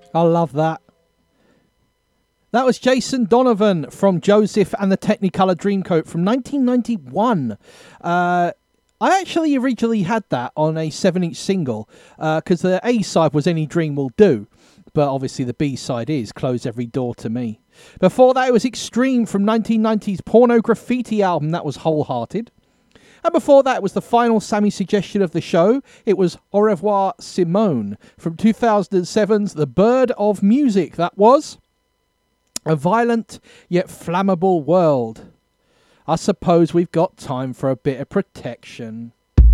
I love that. That was Jason Donovan from Joseph and the Technicolor Dreamcoat from 1991. I actually originally had that on a 7-inch single because the A-side was Any Dream Will Do, but obviously the B-side is Close Every Door to Me. Before that, it was Extreme from 1990's Porno Graffiti album. That was Wholehearted. And before that, it was the final Sammy suggestion of the show. It was Au revoir Simone from 2007's The Bird of Music. That was A Violent Yet Flammable World. I suppose we've got time for a bit of protection.